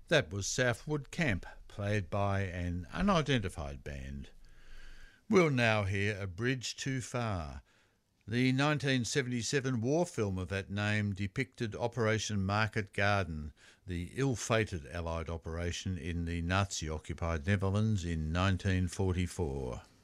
That was Southwood Camp, played by an unidentified band. We'll now hear A Bridge Too Far. The 1977 war film of that name depicted Operation Market Garden, the ill-fated Allied operation in the Nazi-occupied Netherlands in 1944.